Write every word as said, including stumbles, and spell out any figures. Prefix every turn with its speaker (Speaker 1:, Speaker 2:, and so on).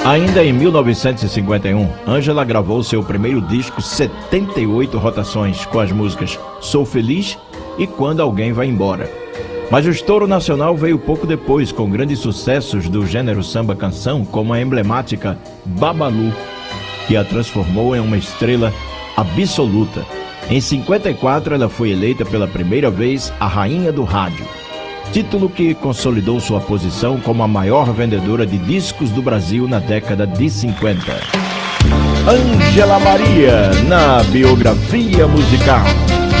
Speaker 1: Ainda em mil novecentos e cinquenta e um, Ângela gravou seu primeiro disco, setenta e oito rotações, com as músicas Sou Feliz e Quando Alguém Vai Embora. Mas o estouro nacional veio pouco depois, com grandes sucessos do gênero samba-canção, como a emblemática Babalu, que a transformou em uma estrela absoluta. Em cinquenta e quatro, ela foi eleita pela primeira vez a Rainha do Rádio, título que consolidou sua posição como a maior vendedora de discos do Brasil na década de cinquenta. Ângela Maria, na biografia musical.